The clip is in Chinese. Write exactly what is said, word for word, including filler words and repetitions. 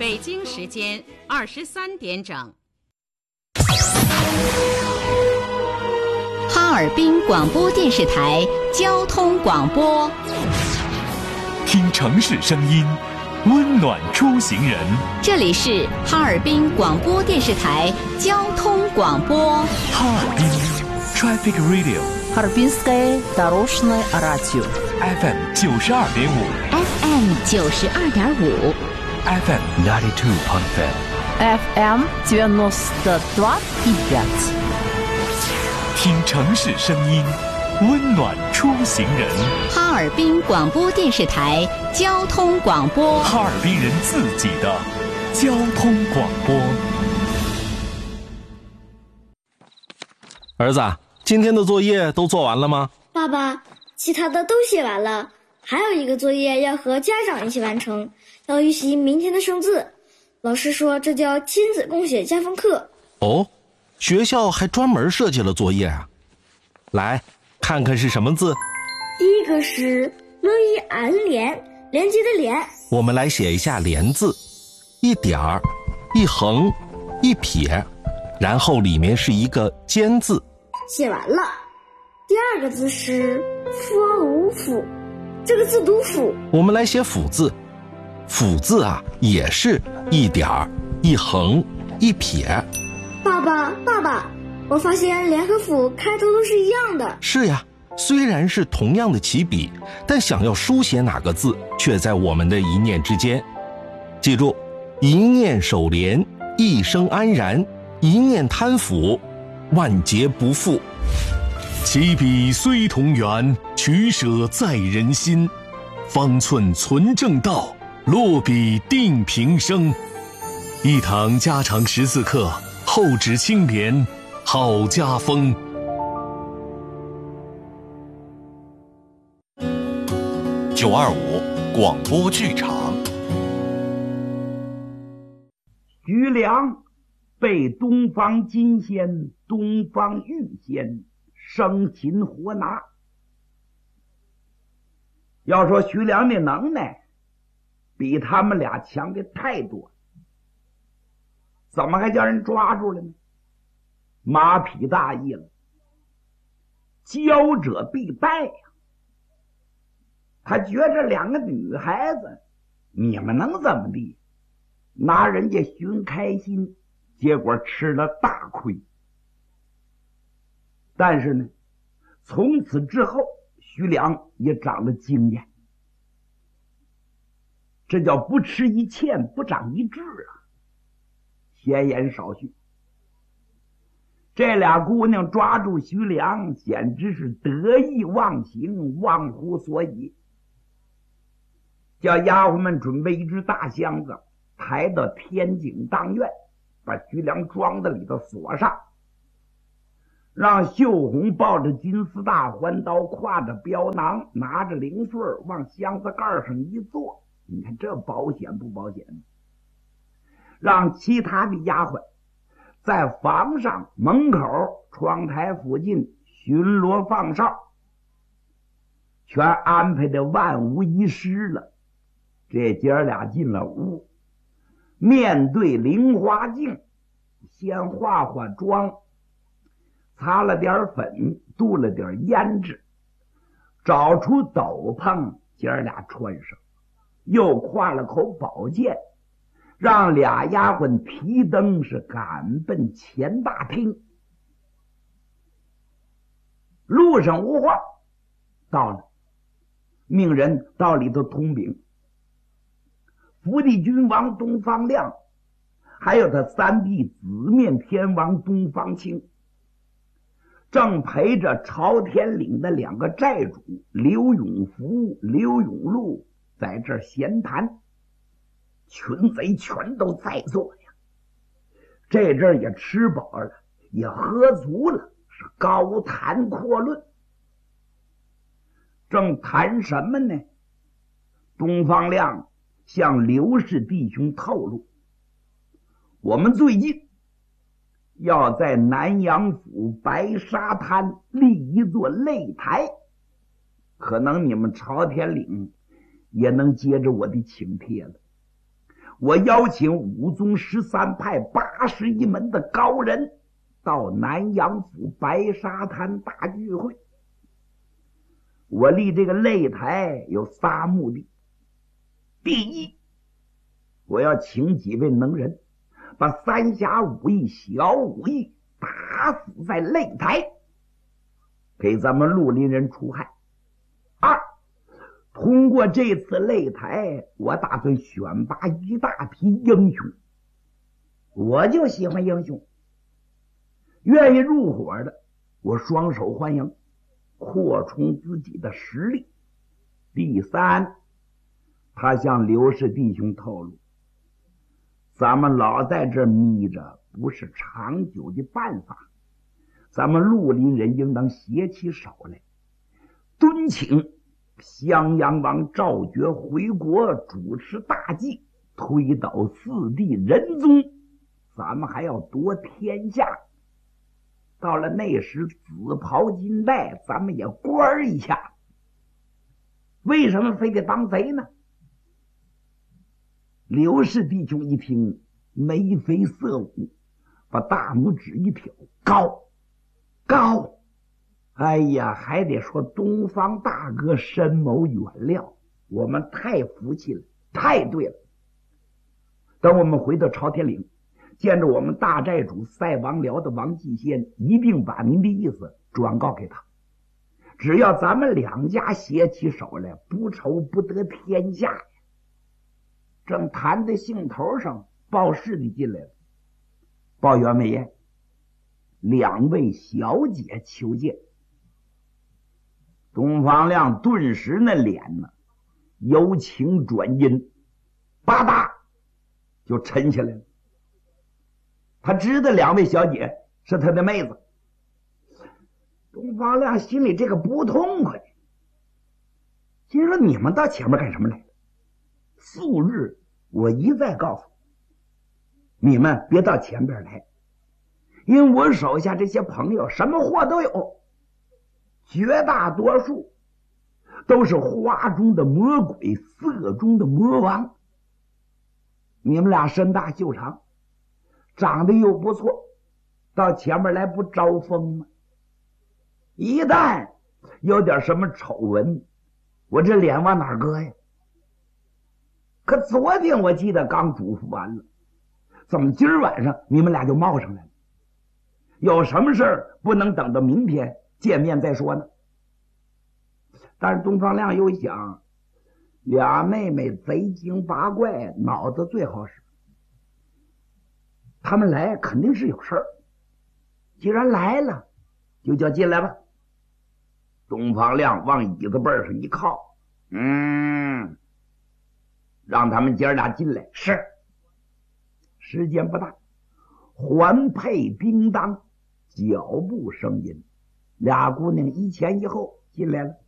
北京时间二十三点整。 哈尔滨广播电视台交通广播， 听城市声音，温暖出行人。 这里是哈尔滨广播电视台交通广播。 哈尔滨 Traffic Radio， Харбинское дорожное радио F M 九十二点五 F M 九十二点五 F M ninety two point five F M девяносто два и пять。 听城市声音，温暖出行人。 哈尔滨广播电视台交通广播， 哈尔滨人自己的交通广播。 儿子，今天的作业都做完了吗？ 爸爸，其他的都写完了，还有一个作业要和家长一起完成，要预习明天的生字。老师说这叫亲子共写家风课。 哦，学校还专门设计了作业啊。来，看看是什么字。 第一个是乐意安连，连接的连。 我们来写一下连字，一点儿，一横，一撇，然后里面是一个尖字。 写完了。第二个字是佛无府，这个字读府。 我们来写府字，府字啊也是一点儿，一横，一撇。 爸爸爸爸，我发现连和府开头都是一样的。 是呀，虽然是同样的起笔，但想要书写哪个字却在我们的一念之间。记住，一念守廉，一生安然，一念贪腐，万劫不复。 起笔虽同源，取舍在人心。方寸存正道，落笔定平生。一堂家常识字课，厚纸青莲，好家风。九二五广播剧场。 徐良被东方金仙、东方玉仙生擒活拿。要说徐良的能耐比他们俩强的太多，怎么还叫人抓住了呢？马匹大意了，骄者必败呀、啊！他觉着两个女孩子，你们能怎么地？拿人家寻开心，结果吃了大亏。但是呢，从此之后，徐良也长了经验。这叫不吃一堑，不长一智啊！闲言少叙。这俩姑娘抓住徐良，简直是得意忘形，忘乎所以。叫丫鬟们准备一只大箱子，抬到天井当院，把徐良装在里头锁上。让秀红抱着金丝大环刀，挎着镖囊，拿着零碎往箱子盖上一坐。你看这保险不保险？让其他的丫鬟在房上、门口、窗台附近巡逻放哨，全安排的万无一失了。这姐俩进了屋，面对菱花镜，先化化妆，擦了点粉，镀了点胭脂，找出斗篷，姐俩穿上，又挎了口宝剑，让俩丫鬟提灯是赶奔前大厅。路上无话，到了，命人到里头通禀，福地君王东方亮，还有他三弟紫面天王东方青，正陪着朝天岭的两个寨主刘永福、刘永禄在这儿闲谈，群贼全都在座呀。这阵儿也吃饱了，也喝足了，是高谈阔论。正谈什么呢？东方亮向刘氏弟兄透露，我们最近要在南阳府白沙滩立一座擂台，可能你们朝天岭也能接着我的请帖了。 我邀请武宗十三派八十一门的高人到南阳府白沙滩大聚会。我立这个擂台有仨目的：第一，我要请几位能人，把三侠五义、小五义打死在擂台，给咱们绿林人除害。二，通过这次擂台，我打算选拔一大批英雄。我就喜欢英雄，愿意入伙的，我双手欢迎，扩充自己的实力。第三，他向刘氏弟兄透露，咱们老在这眯着不是长久的办法，咱们绿林人应当携起手来，敦请襄阳王赵觉回国主持大计，推倒四帝仁宗，咱们还要夺天下。到了那时，紫袍金带咱们也官一下。为什么非得当贼呢？刘氏弟兄一听，眉飞色舞，把大拇指一挑，高高！哎呀，还得说东方大哥深谋远料，我们太服气了，太对了。等我们回到朝天岭，见着我们大寨主赛王僚的王继先，一定把您的意思转告给他。只要咱们两家携起手来，不愁不得天下。正谈在兴头上，报事的进来了，报员美艳，两位小姐求见。东方亮顿时那脸呢，由晴转阴，吧嗒就沉下来了。他知道两位小姐是他的妹子，东方亮心里这个不痛快，心说你们到前面干什么来了？素日我一再告诉你们别到前边来，因为我手下这些朋友什么货都有，绝大多数都是花中的魔鬼，色中的魔王。你们俩身大袖长，长得又不错，到前面来不招风吗？一旦有点什么丑闻，我这脸往哪搁呀？可昨天我记得刚嘱咐完了，怎么今儿晚上你们俩就冒上来了？有什么事儿不能等到明天见面再说呢？但是东方亮又想，俩妹妹贼精八怪，脑子最好使，他们来肯定是有事儿，既然来了，就叫进来吧。东方亮往椅子背上一靠，嗯，让他们姐俩进来。是，时间不大，环佩叮当，脚步声音，俩姑娘一前一后进来了。